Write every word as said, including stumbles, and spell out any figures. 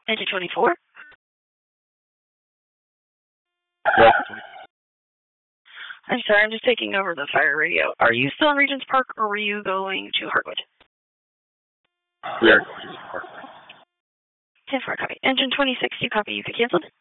Engine twenty-four? Yeah. I'm sorry, I'm just taking over the fire radio. Are you still in Regents Park, or were you going to Heartwood? We are going to Park. ten four, copy. Engine twenty-six, you copy, you could cancel.